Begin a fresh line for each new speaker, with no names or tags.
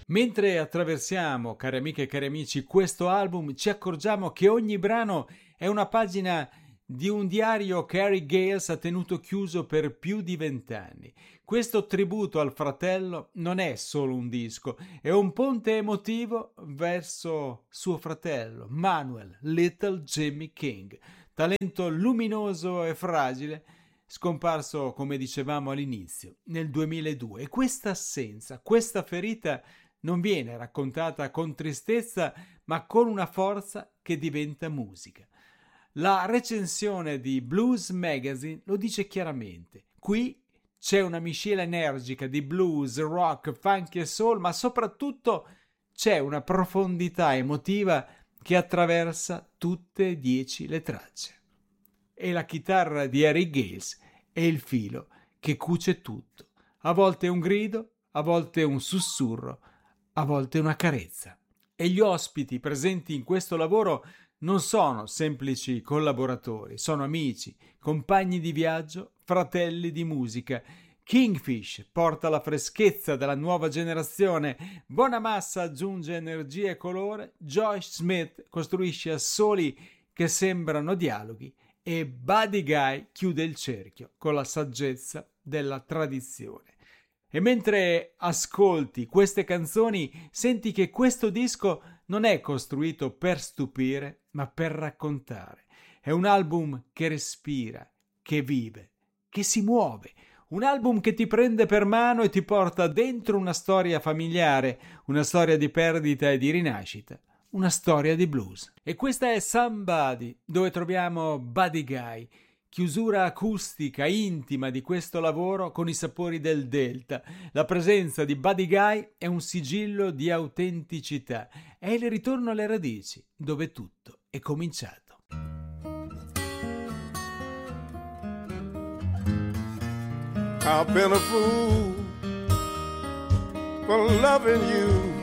Mentre attraversiamo, cari amiche e cari amici, questo album, ci accorgiamo che ogni brano è una pagina di un diario che Harry Gales ha tenuto chiuso per più di 20 anni. Questo tributo al fratello non è solo un disco, è un ponte emotivo verso suo fratello, Manuel Little Jimmy King, talento luminoso e fragile, scomparso, come dicevamo all'inizio, nel 2002. E questa assenza, questa ferita non viene raccontata con tristezza, ma con una forza che diventa musica. La recensione di Blues Magazine lo dice chiaramente. Qui c'è una miscela energica di blues, rock, funk e soul, ma soprattutto c'è una profondità emotiva che attraversa tutte e 10 le tracce. E la chitarra di Harry Gales è il filo che cuce tutto. A volte un grido, a volte un sussurro, a volte una carezza. E gli ospiti presenti in questo lavoro non sono semplici collaboratori, sono amici, compagni di viaggio, fratelli di musica. Kingfish porta la freschezza della nuova generazione, Bonamassa aggiunge energia e colore, Josh Smith costruisce assoli che sembrano dialoghi e Buddy Guy chiude il cerchio con la saggezza della tradizione. E mentre ascolti queste canzoni, senti che questo disco non è costruito per stupire, ma per raccontare. È un album che respira, che vive, che si muove. Un album che ti prende per mano e ti porta dentro una storia familiare, una storia di perdita e di rinascita, una storia di blues. E questa è Somebody, dove troviamo Buddy Guy, chiusura acustica intima di questo lavoro con i sapori del Delta. La presenza di Buddy Guy è un sigillo di autenticità, è il ritorno alle radici, dove tutto è cominciato.
I've been a fool for loving you.